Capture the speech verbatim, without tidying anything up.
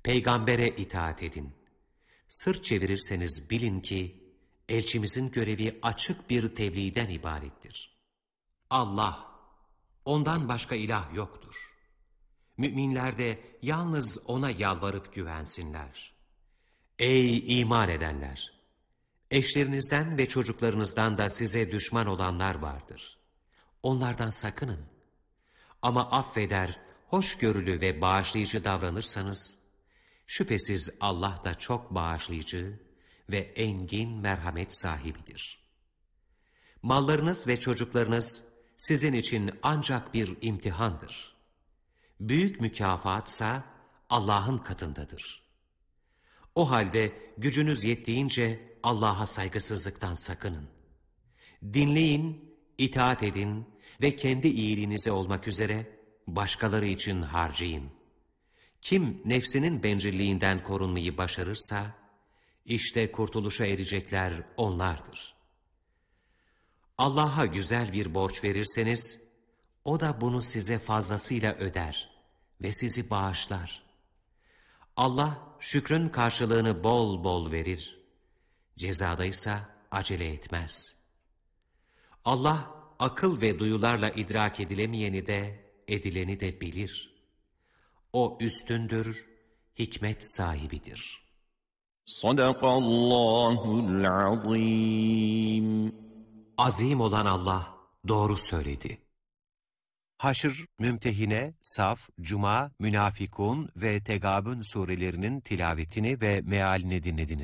Peygambere itaat edin. Sırt çevirirseniz bilin ki, elçimizin görevi açık bir tebliğden ibarettir. Allah, ondan başka ilah yoktur. Müminler de yalnız ona yalvarıp güvensinler. Ey iman edenler! Eşlerinizden ve çocuklarınızdan da size düşman olanlar vardır. Onlardan sakının. Ama affeder, hoşgörülü ve bağışlayıcı davranırsanız, şüphesiz Allah da çok bağışlayıcı ve engin merhamet sahibidir. Mallarınız ve çocuklarınız sizin için ancak bir imtihandır. Büyük mükafatsa Allah'ın katındadır. O halde gücünüz yettiğince Allah'a saygısızlıktan sakının. Dinleyin, itaat edin ve kendi iyiliğinize olmak üzere başkaları için harcayın. Kim nefsinin bencilliğinden korunmayı başarırsa, işte kurtuluşa erecekler onlardır. Allah'a güzel bir borç verirseniz, o da bunu size fazlasıyla öder ve sizi bağışlar. Allah şükrün karşılığını bol bol verir, cezadaysa acele etmez. Allah akıl ve duyularla idrak edilemeyeni de, edileni de bilir. O üstündür, hikmet sahibidir. Sadakallahul azim. Azim olan Allah doğru söyledi. Haşr, Mümtehine, Saf, Cuma, Münafikun ve Tegabün surelerinin tilavetini ve mealini dinlediniz.